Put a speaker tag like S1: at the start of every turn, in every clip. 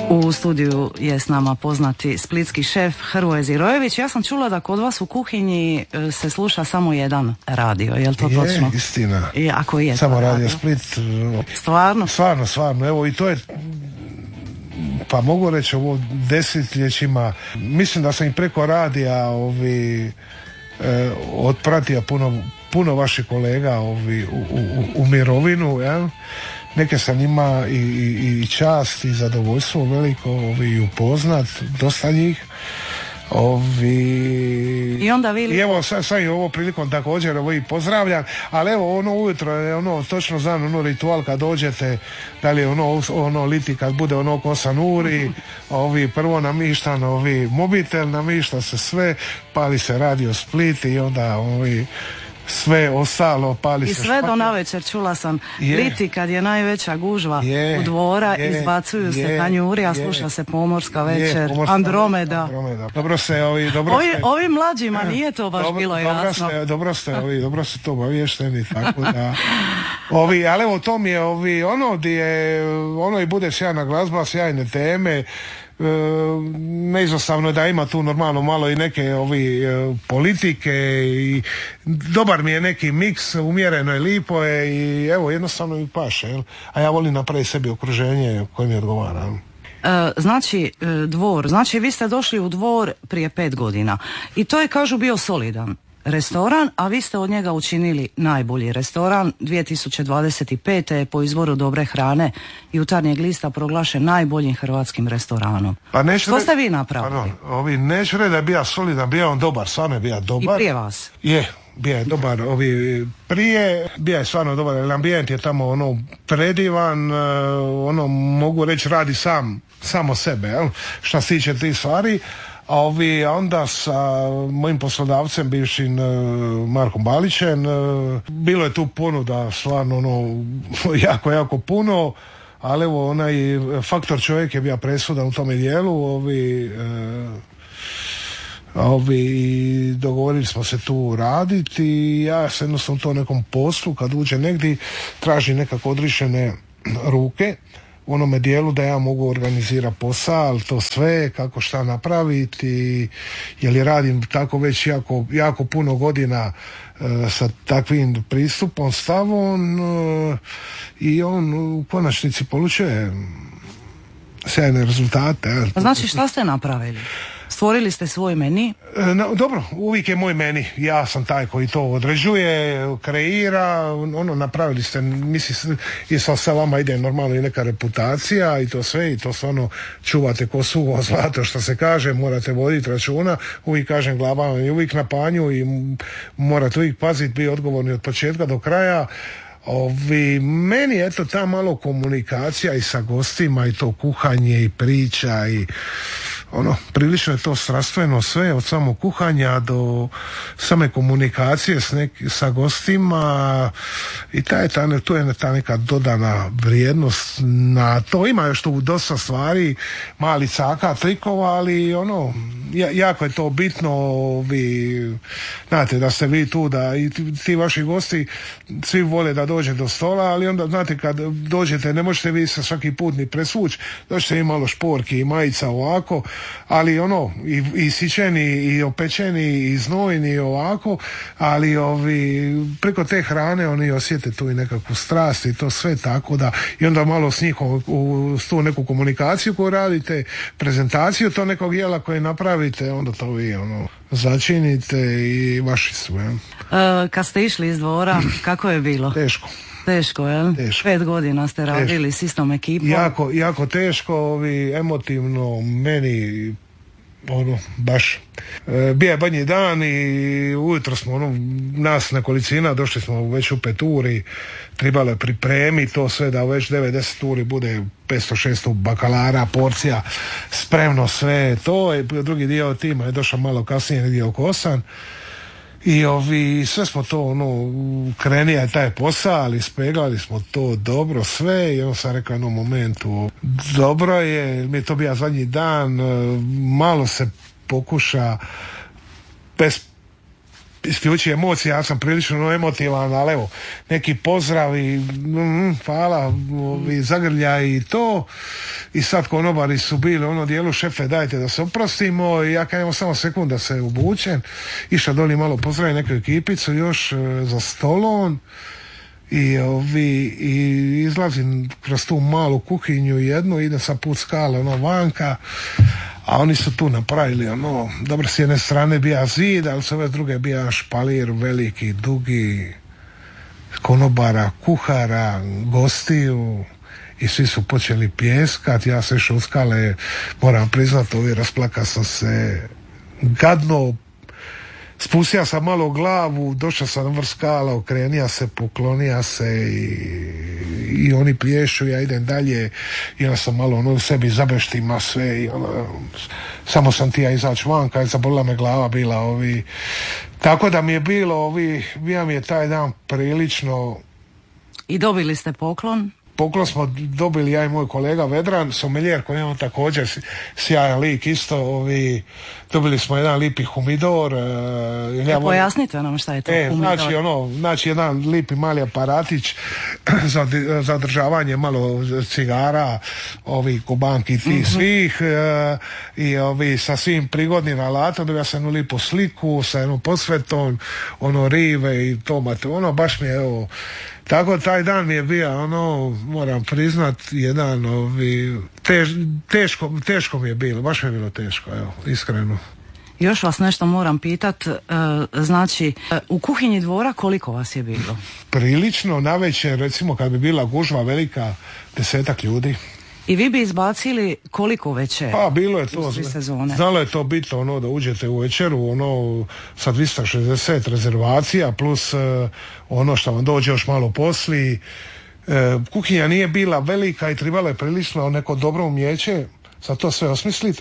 S1: U studiju je s nama poznati splitski šef Hrvoje Zirojević. Ja sam čula da kod vas u kuhinji se sluša samo jedan radio, je li to točno?
S2: Je, istina.
S1: I ako je
S2: samo radio Split.
S1: Stvarno?
S2: Stvarno. Evo i to je, pa mogu reći, ovo desetljećima. Mislim da sam i preko radija otpratio puno vaših kolega u mirovinu, jel? Neke sam ima i čast i zadovoljstvo veliko i upoznat, dosta njih.
S1: I onda
S2: I evo sad i ovo prilikom također i pozdravljam, ali evo ujutro je točno znam ritual kad dođete, da li je liti kad bude oko 8 uri, prvo namištan mobitel, namišta se sve, pali se radio Split i onda sve ostalo pali se.
S1: I sve do navečer čula sam liti kad je najveća gužva u Dvora, izbacuju se tanjuri, a sluša se Pomorska večer, Andromeda.
S2: Dobro ste
S1: Ovim mlađima nije to baš bilo jasno.
S2: Dobro ste to obavješteni, tako da ali evo to mi je i bude sjajna glazba, sjajne teme. Neizostavno da ima tu normalno malo i neke politike i dobar mi je neki miks, umjereno je, lipo je i evo jednostavno mi paše, jel? A ja volim napraviti sebi okruženje koje mi odgovara.
S1: Znači Dvor, znači vi ste došli u Dvor prije 5 godina i to je, kažu, bio solidan restoran, a vi ste od njega učinili najbolji restoran. 2025. je po izvoru Dobre hrane Jutarnjeg lista proglašen najboljim hrvatskim restoranom. Što ste vi napravili?
S2: Neću reći da je bio solidan, bio on dobar, stvarno je bio dobar.
S1: I prije vas?
S2: Bio je dobar, prije, bio je stvarno dobar, jer ambijent je tamo predivan, mogu reći radi samo sebe, jel? Šta se tiče tih stvari. A onda sa mojim poslodavcem, bivšim Markom Balićem, bilo je tu ponuda, stvarno jako puno, ali evo onaj faktor čovjek je bio presudan u tome dijelu. Dogovorili smo se tu raditi i ja se jednostavno to nekom poslu kad uđe negdje traži nekako odrišene ruke u onome dijelu da ja mogu organizirati posao, to sve, kako šta napraviti, jer radim tako već jako puno godina sa takvim pristupom, stavom i on u konačnici polučuje sjajne rezultate.
S1: Znači šta ste napravili? Stvorili ste svoj meni?
S2: Dobro, uvijek je moj meni. Ja sam taj koji to određuje, kreira, napravili ste, mislim, i sa vama ide normalno i neka reputacija i to sve, i to stvarno čuvate ko suho zlato, što se kaže, morate voditi računa, uvijek kažem, glava je uvijek na panju i morate uvijek paziti, biti odgovorni od početka do kraja. Meni eto ta malo komunikacija i sa gostima i to kuhanje i priča i prilično je to strastveno sve, od samog kuhanja do same komunikacije sa gostima i tu je ta neka dodana vrijednost na to. Ima još tu dosta stvari, mali caka, trikova, ali jako je to bitno, znate, da ste vi tu, da i ti vaši gosti svi vole da dođe do stola, ali onda, znate, kad dođete, ne možete vi se svaki put ni presvući, dođete i malo šporki i majica ovako, ali i sićeni i opečeni i znojni ovako, ali preko te hrane oni osjete tu i nekakvu strast i to sve, tako da i onda malo s njihom u tu neku komunikaciju koju radite, prezentaciju to nekog jela koje napravite, onda to vi začinite i vaši su.
S1: Kad ste išli iz Dvora, kako je bilo? Teško, jel? Teško. 5 godina ste radili s istom ekipom.
S2: Jako teško, emotivno, meni baš. Bio je badnji dan i ujutro smo nas nekolicina, došli smo već u 5 uri, trebalo je pripremiti to sve da već 9-10 uri bude 500-600 bakalara, porcija, spremno sve to, i drugi dio tima je došao malo kasnije, negdje oko 8. I sve smo to, krenija je taj posao, ali speglali smo to dobro sve i on sam rekao jednom momentu, dobro je, mi je to bio zadnji dan, malo se pokuša bez isključi emocije, ja sam prilično emotivan, ali evo, neki pozdravi, hvala, zagrljaj i to, i sad konobari su bili ono dijelu, šefe dajte da se oprostimo, i ja kažem samo sekund da se obučem, išao doli malo pozdravim neku ekipicu još za stolom, i izlazim kroz tu malu kuhinju jednu, idem sa put skale vanka, a oni su tu napravili dobro, s jedne strane bija zid, ali s ove druge bija špalir veliki, dugi, konobara, kuhara, gostiju, i svi su počeli pjeskat. Ja se išao u skale, moram priznati, rasplaka sam se gadno, spustio sam malo glavu, došao sam na vrh skala, okrenija se, poklonija se, i oni plješću, ja idem dalje, i onda sam malo u sebi zabeštima sve, i samo sam tija izaći vanka, i zabolila me glava bila tako da mi je bilo bija mi je taj dan prilično.
S1: I dobili ste poklon?
S2: Poklon smo dobili ja i moj kolega Vedran, sommelier, koji je on također sjajan lik isto, dobili smo jedan lipi humidor.
S1: Pojasnite nam šta je to humidor.
S2: Znači jedan lipi mali aparatić za održavanje malo cigara, kubanki tih svih, i sa svim prigodnim alatom, dobio sam jednu lipu sliku sa jednom podsvetom, rive i tomate, baš mi je tako taj dan mi je bio, moram priznat, jedan teško mi je bilo, baš mi je bilo teško, iskreno.
S1: Još vas nešto moram pitat, znači, u kuhinji Dvora koliko vas je bilo?
S2: Prilično, navečer, recimo kad bi bila gužva velika, 10-ak ljudi.
S1: I vi bi izbacili koliko večer?
S2: Pa bilo je to, znalo je to biti da uđete u večeru sa 260 rezervacija plus što vam dođe još malo poslije. Kuhinja nije bila velika i trebalo je prilično neko dobro umijeće za to sve osmisliti.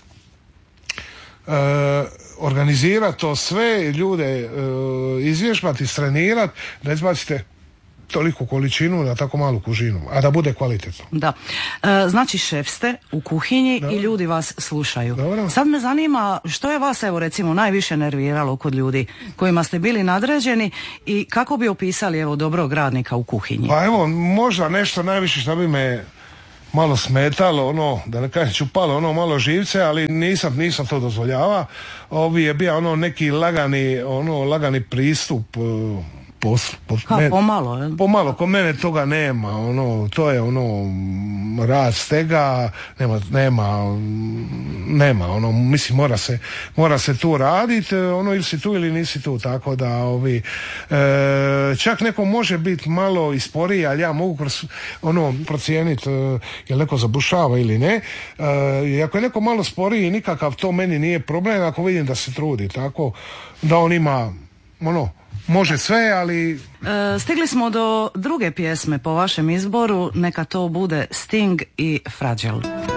S2: Organizirati to sve, ljude izvježbati, istrenirati, da izbacite toliku količinu na tako malu kužinu, a da bude kvalitetno.
S1: Da. Znači šef ste u kuhinji. Dobro. I ljudi vas slušaju.
S2: Dobro.
S1: Sad me zanima što je vas, evo recimo, najviše nerviralo kod ljudi kojima ste bili nadređeni i kako bi opisali dobrog radnika u kuhinji?
S2: Pa evo, možda nešto najviše što bi me malo smetalo, da ne kažem čupalo, malo živce, ali nisam to dozvoljava. Je bio neki lagani pristup
S1: pomalo, je?
S2: Pomalo, kod mene toga nema, to je rad stega, nema, mislim mora se tu raditi, ili si tu ili nisi tu, tako da čak neko može biti malo i sporiji, ali ja mogu procijeniti jel neko zabušava ili ne, i ako je neko malo sporiji, nikakav to meni nije problem, ako vidim da se trudi, tako da on ima može sve, ali...
S1: Stigli smo do druge pjesme po vašem izboru, neka to bude Sting i Fragile.